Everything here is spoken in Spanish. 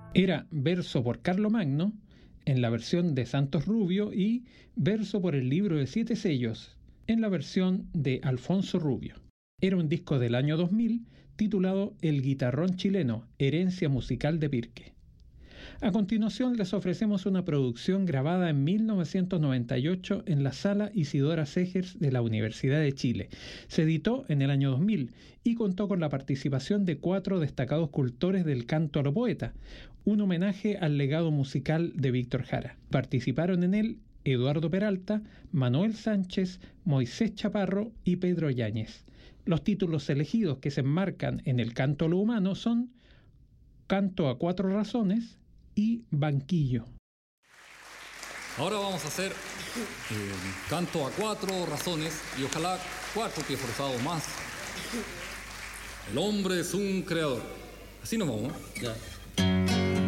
Era verso por Carlomagno, en la versión de Santos Rubio, y verso por el libro de 7 sellos, en la versión de Alfonso Rubio. Era un disco del año 2000 titulado El Guitarrón Chileno, herencia musical de Pirque. A continuación les ofrecemos una producción grabada en 1998 en la Sala Isidora Segers de la Universidad de Chile. Se editó en el año 2000 y contó con la participación de 4 destacados cultores del canto a lo poeta, un homenaje al legado musical de Víctor Jara. Participaron en él Eduardo Peralta, Manuel Sánchez, Moisés Chaparro y Pedro Yáñez. Los títulos elegidos que se enmarcan en el canto a lo humano son Canto a 4 razones y Banquillo. Ahora vamos a hacer canto a 4 razones y ojalá 4 pies forzados más. El hombre es un creador. Así nos vamos, ¿no? Ya.